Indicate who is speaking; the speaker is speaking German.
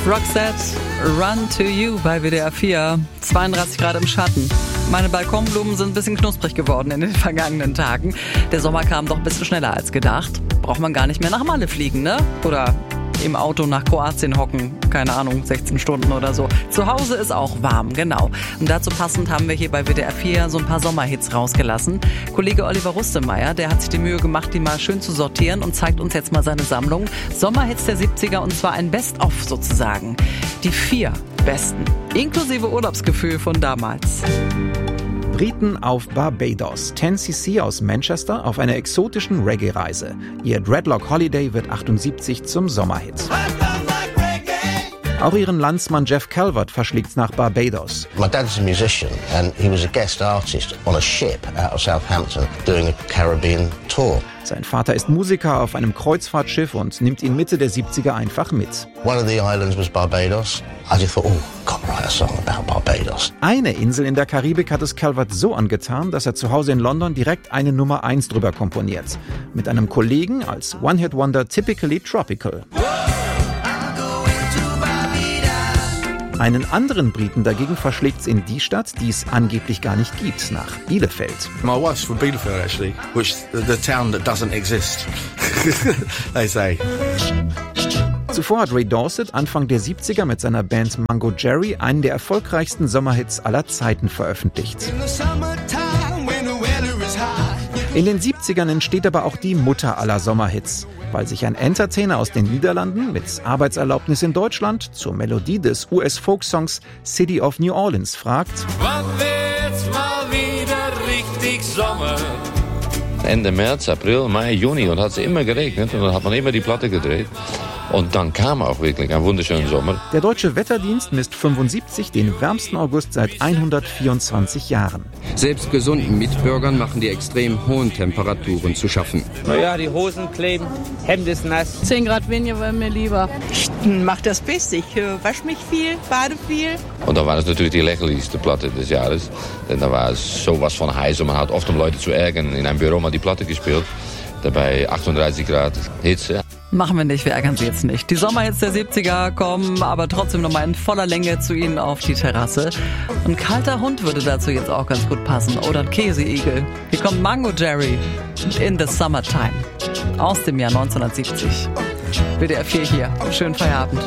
Speaker 1: Roxette, Run to You bei WDR 4. 32 Grad im Schatten. Meine Balkonblumen sind ein bisschen knusprig geworden in den vergangenen Tagen. Der Sommer kam doch ein bisschen schneller als gedacht. Braucht man gar nicht mehr nach Malle fliegen, ne? Oder im Auto nach Kroatien hocken. Keine Ahnung, 16 Stunden oder so. Zu Hause ist auch warm, genau. Und dazu passend haben wir hier bei WDR 4 so ein paar Sommerhits rausgelassen. Kollege Oliver Rustemeyer, der hat sich die Mühe gemacht, die mal schön zu sortieren und zeigt uns jetzt mal seine Sammlung. Sommerhits der 70er und zwar ein Best-of sozusagen. Die 4 besten, inklusive Urlaubsgefühl von damals.
Speaker 2: Briten auf Barbados. 10cc aus Manchester auf einer exotischen Reggae-Reise. Ihr Dreadlock Holiday wird 78 zum Sommerhit. Auch ihren Landsmann Jeff Calvert verschlägt's nach Barbados.
Speaker 3: My dad's a musician and he was a guest artist on a ship out of Southampton doing a Caribbean tour.
Speaker 2: Sein Vater ist Musiker auf einem Kreuzfahrtschiff und nimmt ihn Mitte der 70er einfach mit.
Speaker 3: One of the islands was Barbados. I just thought, oh, can't write a song about Barbados.
Speaker 2: Eine Insel in der Karibik hat es Calvert so angetan, dass er zu Hause in London direkt eine Nummer 1 drüber komponiert. Mit einem Kollegen als One-Hit-Wonder Typically Tropical. Einen anderen Briten dagegen verschlägt's in die Stadt, die es angeblich gar nicht gibt, nach Bielefeld.
Speaker 4: My wife's from Bielefeld actually, which the town that doesn't exist, they say.
Speaker 2: Zuvor hat Ray Dorset Anfang der 70er mit seiner Band Mango Jerry einen der erfolgreichsten Sommerhits aller Zeiten veröffentlicht. In den 70ern entsteht aber auch die Mutter aller Sommerhits, weil sich ein Entertainer aus den Niederlanden mit Arbeitserlaubnis in Deutschland zur Melodie des US-Folksongs City of New Orleans fragt:
Speaker 5: Wann wird's mal wieder richtig Sommer?
Speaker 6: Ende März, April, Mai, Juni und hat es immer geregnet und dann hat man immer die Platte gedreht. Und dann kam auch wirklich ein wunderschöner Sommer.
Speaker 2: Der Deutsche Wetterdienst misst 75 den wärmsten August seit 124 Jahren.
Speaker 7: Selbst gesunden Mitbürgern machen die extrem hohen Temperaturen zu schaffen.
Speaker 8: Naja, die Hosen kleben, Hemd ist nass.
Speaker 9: 10 Grad weniger wäre mir lieber.
Speaker 10: Ich mach das Beste. Ich wasche mich viel, bade viel.
Speaker 6: Und dann war es natürlich die lächerlichste Platte des Jahres. Denn da war es sowas von heiß und man hat oft, um Leute zu ärgern, in einem Büro mal die Platte gespielt. Dabei 38 Grad Hitze.
Speaker 1: Machen wir nicht, wir ärgern Sie jetzt nicht. Die Sommerhits der 70er kommen aber trotzdem nochmal in voller Länge zu Ihnen auf die Terrasse. Ein kalter Hund würde dazu jetzt auch ganz gut passen. Oder ein Käseigel. Hier kommt Mango Jerry in the Summertime aus dem Jahr 1970. WDR 4 hier. Schönen Feierabend.